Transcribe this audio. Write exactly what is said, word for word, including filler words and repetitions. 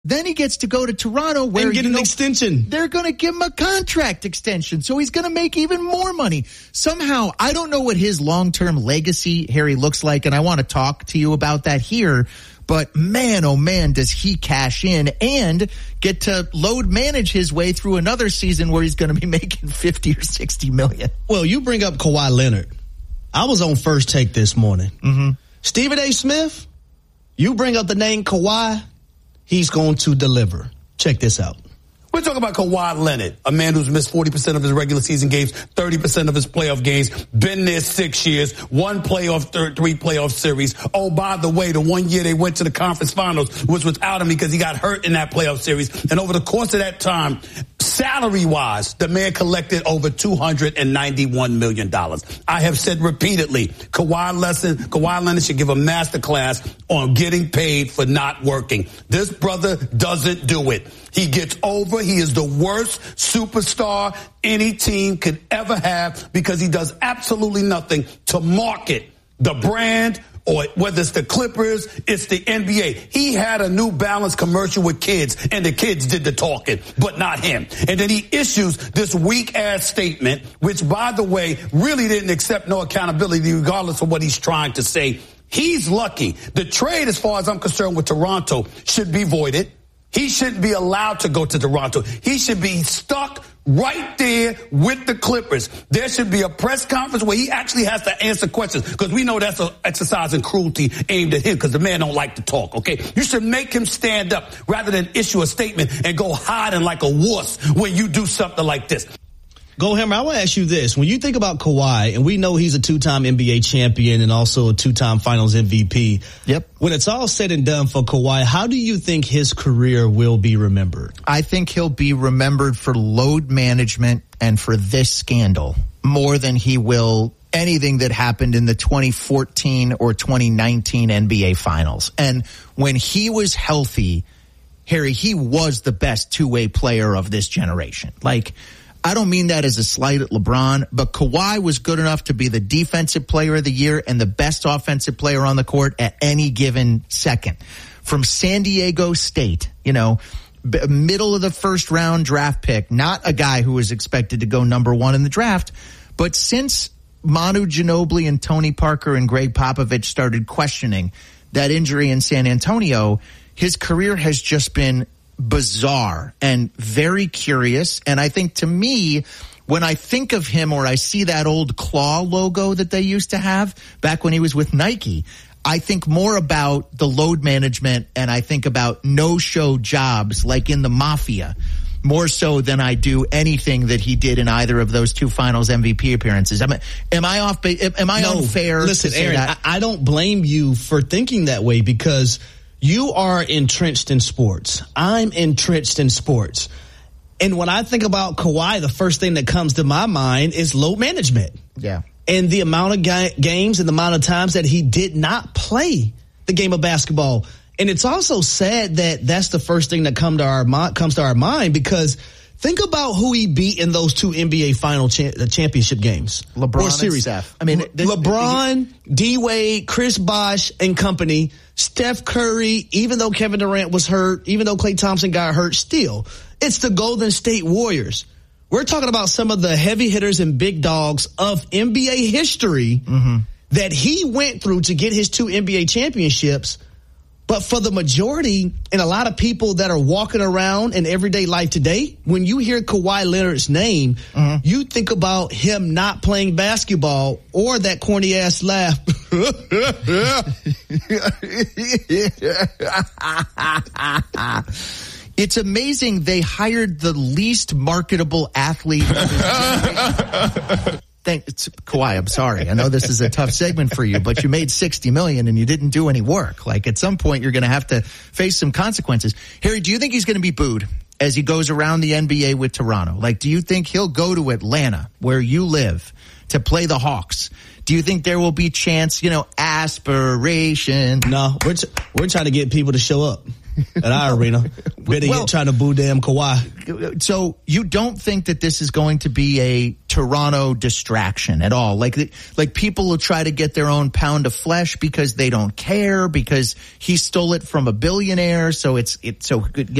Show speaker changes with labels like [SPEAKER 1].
[SPEAKER 1] Then he gets to go to Toronto where
[SPEAKER 2] and get an
[SPEAKER 1] know,
[SPEAKER 2] extension.
[SPEAKER 1] They're going to give him a contract extension, so he's going to make even more money. Somehow, I don't know what his long-term legacy, Harry, looks like, and I want to talk to you about that here. But man, oh man, does he cash in and get to load manage his way through another season where he's going to be making fifty or sixty million.
[SPEAKER 2] Well, you bring up Kawhi Leonard. I was on First Take this morning.
[SPEAKER 1] Mm-hmm.
[SPEAKER 2] Stephen A. Smith, you bring up the name Kawhi, he's going to deliver. Check this out.
[SPEAKER 3] We're talking about Kawhi Leonard, a man who's missed forty percent of his regular season games, thirty percent of his playoff games, been there six years, one playoff, th- three playoff series. Oh, by the way, the one year they went to the conference finals was without him because he got hurt in that playoff series. And over the course of that time, salary-wise, the man collected over two hundred ninety-one million dollars. I have said repeatedly, Kawhi Lesson, Kawhi Leonard should give a master class on getting paid for not working. This brother doesn't do it. He gets over. He is the worst superstar any team could ever have because he does absolutely nothing to market the brand, or whether it's the Clippers, it's the N B A. He had a New Balance commercial with kids, and the kids did the talking, but not him. And then he issues this weak-ass statement, which, by the way, really didn't accept no accountability regardless of what he's trying to say. He's lucky. The trade, as far as I'm concerned, with Toronto should be voided. He shouldn't be allowed to go to Toronto. He should be stuck right there with the Clippers. There should be a press conference where he actually has to answer questions, because we know that's an exercise in cruelty aimed at him because the man don't like to talk, okay? You should make him stand up rather than issue a statement and go hiding like a wuss when you do something like this.
[SPEAKER 2] Go Hammer, I want to ask you this. When you think about Kawhi, and we know he's a two-time N B A champion and also a two-time Finals M V P.
[SPEAKER 1] Yep.
[SPEAKER 2] When it's all said and done for Kawhi, how do you think his career will be remembered?
[SPEAKER 1] I think he'll be remembered for load management and for this scandal more than he will anything that happened in the twenty fourteen or twenty nineteen N B A Finals. And when he was healthy, Harry, he was the best two-way player of this generation. Like, I don't mean that as a slight at LeBron, but Kawhi was good enough to be the defensive player of the year and the best offensive player on the court at any given second. From San Diego State, you know, b- middle of the first round draft pick, not a guy who was expected to go number one in the draft. But since Manu Ginobili and Tony Parker and Greg Popovich started questioning that injury in San Antonio, his career has just been bizarre and very curious. And I think, to me, when I think of him or I see that old claw logo that they used to have back when he was with Nike, I think more about the load management, and I think about no-show jobs like in the Mafia, more so than I do anything that he did in either of those two Finals M V P appearances. Am I, am I off? Am I
[SPEAKER 2] no,
[SPEAKER 1] unfair?
[SPEAKER 2] Listen,
[SPEAKER 1] to say
[SPEAKER 2] Aaron,
[SPEAKER 1] that?
[SPEAKER 2] I, I don't blame you for thinking that way, because you are entrenched in sports. I'm entrenched in sports. And when I think about Kawhi, the first thing that comes to my mind is load management.
[SPEAKER 1] Yeah.
[SPEAKER 2] And the amount of ga- games and the amount of times that he did not play the game of basketball. And it's also sad that that's the first thing that come to our mi- comes to our mind, because think about who he beat in those two N B A final cha- championship games.
[SPEAKER 1] LeBron
[SPEAKER 2] or series.
[SPEAKER 1] and Steph. I mean, this,
[SPEAKER 2] LeBron, D-Wade, Chris Bosh and company, Steph Curry, even though Kevin Durant was hurt, even though Klay Thompson got hurt, still, it's the Golden State Warriors. We're talking about some of the heavy hitters and big dogs of N B A history mm-hmm. that he went through to get his two N B A championships. But for the majority and a lot of people that are walking around in everyday life today, when you hear Kawhi Leonard's name, mm-hmm. you think about him not playing basketball or that corny ass laugh.
[SPEAKER 1] It's amazing they hired the least marketable athlete. Thank it's Kawhi, I'm sorry. I know this is a tough segment for you, but you made sixty million dollars and you didn't do any work. Like, at some point, you're going to have to face some consequences. Harry, do you think he's going to be booed as he goes around the N B A with Toronto? Like, do you think he'll go to Atlanta, where you live, to play the Hawks? Do you think there will be chance, you know, aspiration?
[SPEAKER 2] No, we're, t- we're trying to get people to show up at our arena. Better well, get trying to boo damn Kawhi.
[SPEAKER 1] So you don't think that this is going to be a Toronto distraction at all. Like, like people will try to get their own pound of flesh because they don't care, because he stole it from a billionaire. So it's, it's so, you